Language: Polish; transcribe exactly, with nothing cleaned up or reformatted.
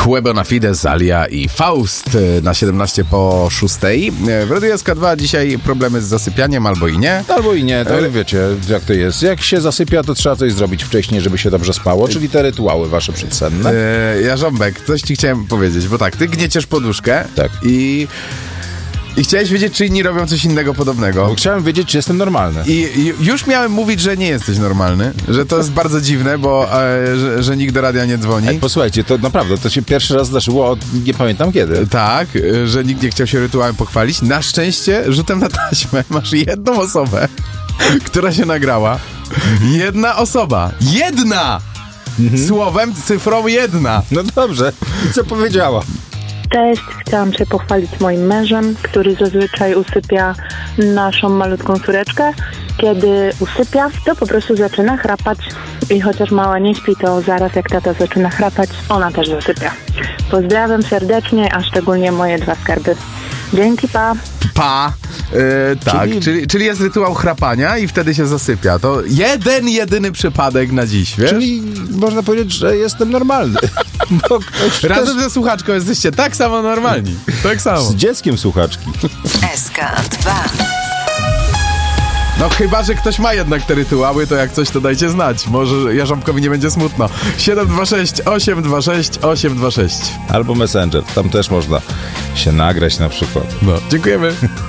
Quo Bona Fides, Alia i Faust na siedemnaście po szóstej. W Radiu S K dwa dzisiaj problemy z zasypianiem, albo i nie. Albo i nie, to ale wiecie, jak to jest. Jak się zasypia, to trzeba coś zrobić wcześniej, żeby się dobrze spało, czyli te rytuały wasze przedsenne. Eee, Jarząbek, coś ci chciałem powiedzieć, bo tak, ty gnieciesz poduszkę tak. i... I chciałeś wiedzieć, czy inni robią coś innego podobnego. Bo chciałem wiedzieć, czy jestem normalny. I, I już miałem mówić, że nie jesteś normalny, że to jest bardzo dziwne, bo e, że, że nikt do radia nie dzwoni. Ej, posłuchajcie, to naprawdę, to się pierwszy raz zdarzyło od nie pamiętam kiedy. Tak, że nikt nie chciał się rytuałem pochwalić. Na szczęście rzutem na taśmę masz jedną osobę, która się nagrała. Jedna osoba. Jedna! Mhm. Słowem, cyfrą jedna. No dobrze. I co powiedziała? Cześć, chciałam się pochwalić moim mężem, który zazwyczaj usypia naszą malutką córeczkę. Kiedy usypia, to po prostu zaczyna chrapać i chociaż mała nie śpi, to zaraz jak tata zaczyna chrapać, ona też zasypia. Pozdrawiam serdecznie, a szczególnie moje dwa skarby. Dzięki, pa! Pa! Yy, tak, czyli... Czyli, czyli jest rytuał chrapania i wtedy się zasypia. To jeden, jedyny przypadek na dziś, wiesz? Czyli można powiedzieć, że jestem normalny. Bo razem też... ze słuchaczką jesteście tak samo normalni. Tak samo. Z dzieckiem słuchaczki. S K dwa. No chyba, że ktoś ma jednak te rytuały, to jak coś, to dajcie znać. Może Jarząbkowi nie będzie smutno. siedem dwa sześć osiem dwa sześć osiem dwa sześć. Albo Messenger, tam też można się nagrać na przykład. No, dziękujemy.